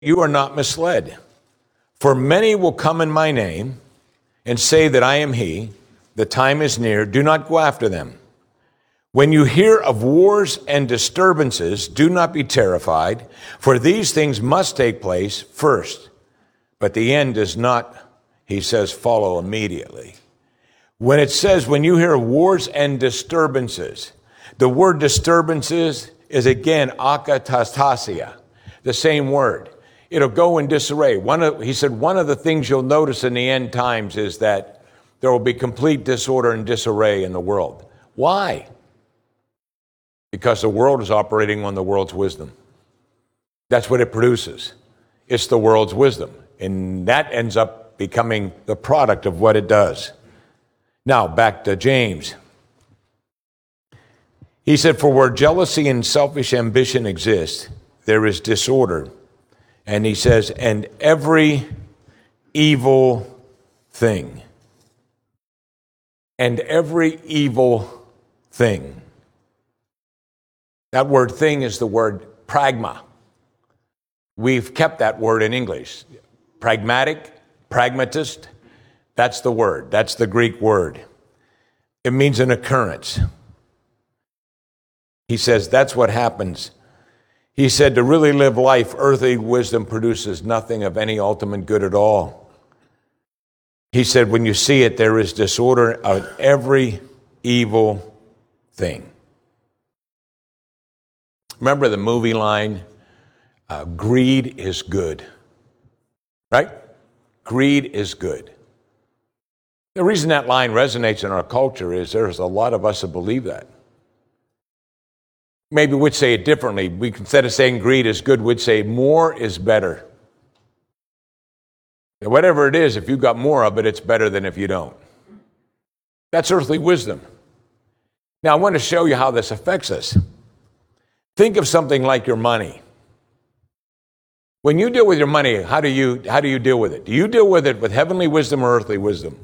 you are not misled. For many will come in my name and say that I am he. The time is near. Do not go after them. When you hear of wars and disturbances, do not be terrified, for these things must take place first. But the end does not, he says, follow immediately. When it says, when you hear of wars and disturbances, the word disturbances is again akatastasia, the same word. It'll go in disarray. He said one of the things you'll notice in the end times is that there will be complete disorder and disarray in the world. Why? Because the world is operating on the world's wisdom. That's what it produces. It's the world's wisdom. And that ends up becoming the product of what it does. Now, back to James. He said, for where jealousy and selfish ambition exist, there is disorder. And he says, and every evil thing. And every evil thing. That word thing is the word pragma. We've kept that word in English. Pragmatic, pragmatist, that's the word. That's the Greek word. It means an occurrence. He says that's what happens. He said to really live life, earthly wisdom produces nothing of any ultimate good at all. He said when you see it, there is disorder of every evil thing. Remember the movie line, greed is good, right? Greed is good. The reason that line resonates in our culture is there's a lot of us that believe that. Maybe we'd say it differently. Instead of saying greed is good, we'd say more is better. And whatever it is, if you've got more of it, it's better than if you don't. That's earthly wisdom. Now, I want to show you how this affects us. Think of something like your money. When you deal with your money, how do you deal with it? Do you deal with it with heavenly wisdom or earthly wisdom?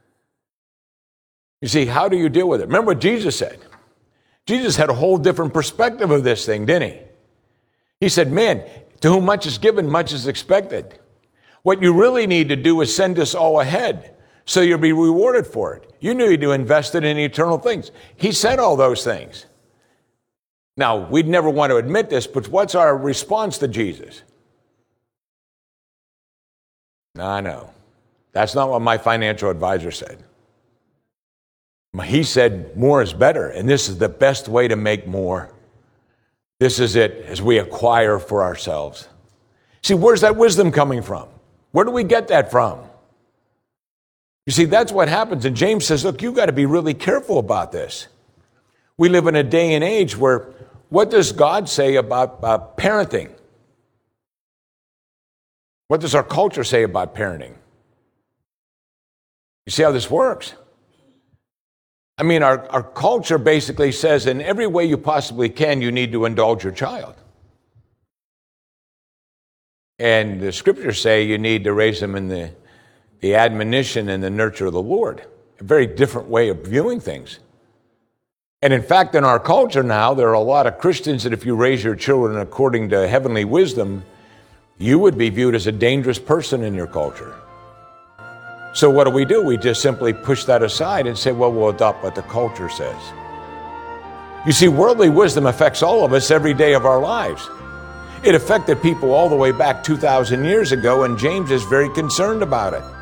You see, how do you deal with it? Remember what Jesus said. Jesus had a whole different perspective of this thing, didn't he? He said, man, to whom much is given, much is expected. What you really need to do is send us all ahead so you'll be rewarded for it. You need to invest it in eternal things. He said all those things. Now, we'd never want to admit this, but what's our response to Jesus? No. That's not what my financial advisor said. He said more is better, and this is the best way to make more. This is it as we acquire for ourselves. See, where's that wisdom coming from? Where do we get that from? You see, that's what happens. And James says, look, you've got to be really careful about this. We live in a day and age where what does God say about parenting? What does our culture say about parenting? You see how this works? I mean, our culture basically says in every way you possibly can, you need to indulge your child. And the scriptures say you need to raise them in the admonition and the nurture of the Lord. A very different way of viewing things. And in fact, in our culture now, there are a lot of Christians that if you raise your children according to heavenly wisdom, you would be viewed as a dangerous person in your culture. So what do? We just simply push that aside and say, well, we'll adopt what the culture says. You see, worldly wisdom affects all of us every day of our lives. It affected people all the way back 2,000 years ago, and James is very concerned about it.